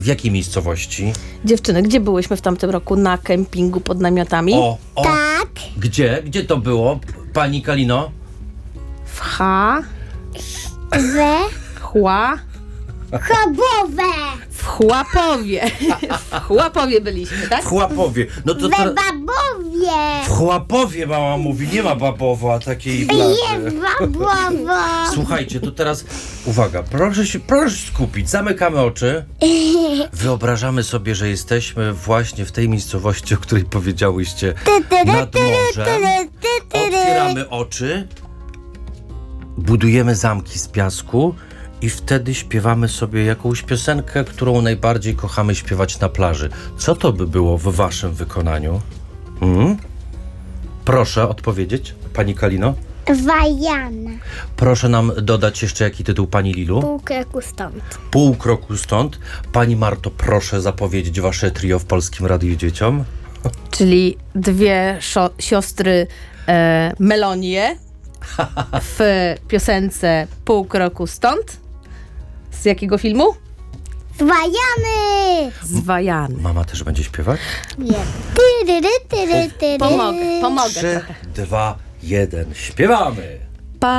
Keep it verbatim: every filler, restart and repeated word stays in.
W jakiej miejscowości? Dziewczyny, gdzie byłyśmy w tamtym roku na kempingu pod namiotami? O, o. Tak. Gdzie? Gdzie to było, pani Kalino? W H, We Chła, Chabowe. w Chłapowie. W Chłapowie byliśmy, tak? W Chłapowie. No to We teraz... Babowie. W Chłapowie mama mówi, nie ma Babowa takiej plaży. Jest Babowo. Słuchajcie, to teraz uwaga, proszę się, proszę się skupić, zamykamy oczy. Wyobrażamy sobie, że jesteśmy właśnie w tej miejscowości, o której powiedziałyście, nad morzem. Otwieramy oczy, budujemy zamki z piasku i wtedy śpiewamy sobie jakąś piosenkę, którą najbardziej kochamy śpiewać na plaży. Co to by było w waszym wykonaniu? Hmm? Proszę odpowiedzieć, pani Kalino. Wajana. Proszę nam dodać jeszcze jaki tytuł, pani Lilu? Pół kroku stąd. Pół kroku stąd. Pani Marto, proszę zapowiedzieć wasze trio w Polskim Radiu Dzieciom. Czyli dwie szo- siostry e, Melonie w piosence Pół kroku stąd. Z jakiego filmu? Zwajamy. Z Wajany. Mama też będzie śpiewać? Nie. Tyry, tyry, tyry. Pomogę, pomogę Trzy, trochę. dwa, jeden. Śpiewamy!